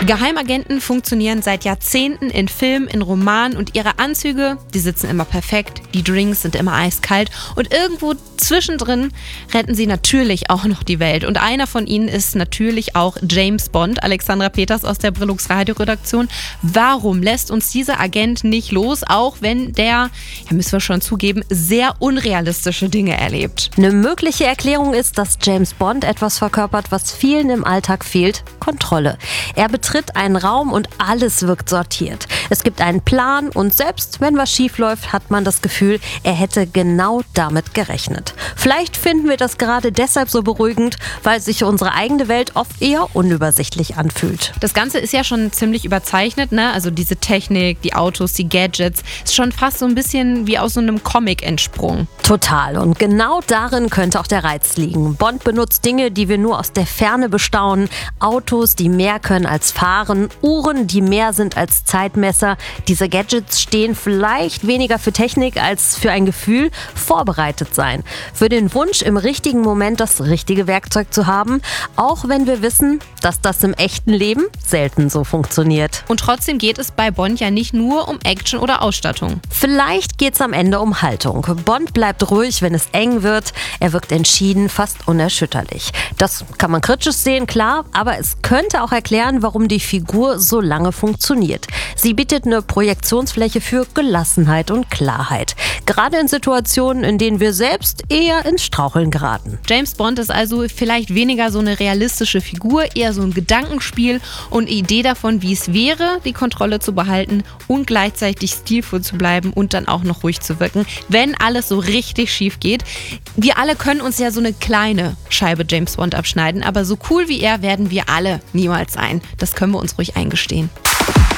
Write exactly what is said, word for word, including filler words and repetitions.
Geheimagenten funktionieren seit Jahrzehnten in Filmen, in Romanen und ihre Anzüge, die sitzen immer perfekt, die Drinks sind immer eiskalt und irgendwo zwischendrin retten sie natürlich auch noch die Welt. Und einer von ihnen ist natürlich auch James Bond, Alexandra Peters aus der Brillux Radioredaktion. Warum lässt uns dieser Agent nicht los, auch wenn der, ja müssen wir schon zugeben, sehr unrealistische Dinge erlebt? Eine mögliche Erklärung ist, dass James Bond etwas verkörpert, was vielen im Alltag fehlt: Kontrolle. Er betritt einen Raum und alles wirkt sortiert. Es gibt einen Plan und selbst wenn was schief läuft, hat man das Gefühl, er hätte genau damit gerechnet. Vielleicht finden wir das gerade deshalb so beruhigend, weil sich unsere eigene Welt oft eher unübersichtlich anfühlt. Das Ganze ist ja schon ziemlich überzeichnet, ne? Also diese Technik, die Autos, die Gadgets, ist schon fast so ein bisschen wie aus so einem Comic entsprungen. Total. Und genau darin könnte auch der Reiz liegen. Bond benutzt Dinge, die wir nur aus der Ferne bestaunen. Autos, die mehr können als fahren. Uhren, die mehr sind als Zeitmesser. Diese Gadgets stehen vielleicht weniger für Technik als für ein Gefühl, vorbereitet sein. Für den Wunsch, im richtigen Moment das richtige Werkzeug zu haben. Auch wenn wir wissen, dass das im echten Leben selten so funktioniert. Und trotzdem geht es bei Bond ja nicht nur um Action oder Ausstattung. Vielleicht geht es am Ende um Haltung. Bond bleibt ruhig, wenn es eng wird. Er wirkt entschieden, fast unerschütterlich. Das kann man kritisch sehen, klar, aber es könnte auch erklären, warum die Figur so lange funktioniert. Sie bietet eine Projektionsfläche für Gelassenheit und Klarheit. Gerade in Situationen, in denen wir selbst eher ins Straucheln geraten. James Bond ist also vielleicht weniger so eine realistische Figur, eher so ein Gedankenspiel und eine Idee davon, wie es wäre, die Kontrolle zu behalten und gleichzeitig stilvoll zu bleiben und dann auch noch ruhig zu wirken, wenn alles so richtig schief geht. Wir alle können uns ja so eine kleine Scheibe James Bond abschneiden, aber so cool wie er werden wir alle niemals sein. Das können wir uns ruhig eingestehen.